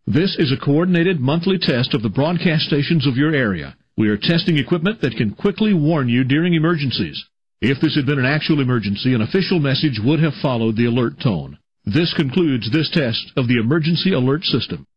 This is a coordinated monthly test of the broadcast stations of your area. We are testing equipment that can quickly warn you during emergencies. If this had been an actual emergency, an official message would have followed the alert tone. This concludes this test of the emergency alert system.